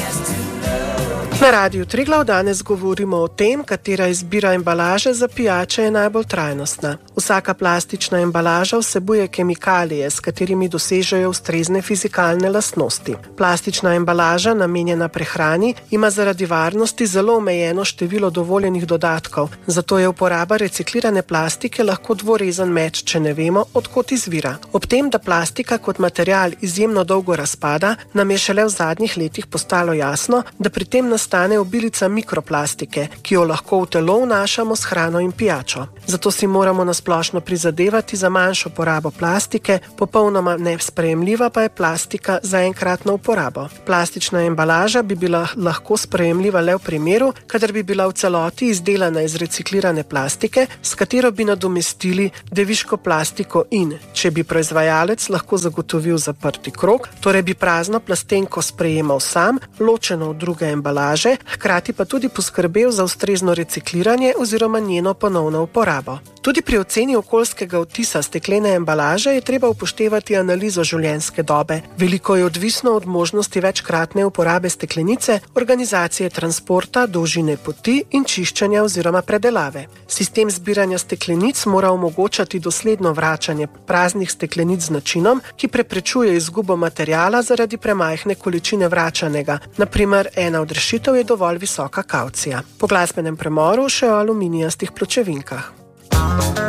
Na Radiu Triglav danes govorimo o tem, katera izbira embalaže za pijače je najbolj trajnostna. Vsaka plastična embalaža vsebuje kemikalije, s katerimi dosežejo ustrezne fizikalne lastnosti. Plastična embalaža, namenjena prehrani, ima zaradi varnosti zelo omejeno število dovoljenih dodatkov, zato je uporaba reciklirane plastike lahko dvorezen meč, če ne vemo, od kod izvira. Ob tem, da plastika kot material izjemno dolgo razpada, nam je šele v zadnjih letih postalo jasno, da pri tem nastane obilica mikroplastike, ki jo lahko v telo vnašamo s hrano in pijačo. Zato si moramo nasplošno prizadevati za manjšo porabo plastike, popolnoma nesprejemljiva pa je plastika za enkratno uporabo. Plastična embalaža bi bila lahko sprejemljiva le v primeru, kadar bi bila v celoti izdelana iz reciklirane plastike, s katero bi nadomestili deviško plastiko in, če bi proizvajalec lahko zagotovil zaprti krog, torej bi prazno plastenko sprejemal sam, ločeno od druge embalaže, hkrati pa tudi poskrbel za ustrezno recikliranje oziroma njeno ponovno uporabo. Tudi pri oceni okoljskega odtisa steklene embalaže je treba upoštevati analizo življenjske dobe. Veliko je odvisno od možnosti večkratne uporabe steklenice, organizacije transporta, dolžine poti in čiščenja oziroma predelave. Sistem zbiranja steklenic mora omogočati dosledno vračanje praznih steklenic z načinom, ki preprečuje izgubo materiala zaradi premajhne količine vračanega. Na primer, ena od rešitev je dovolj visoka kavcija. Po glasbenem premoru še o aluminijastih pločevinkah.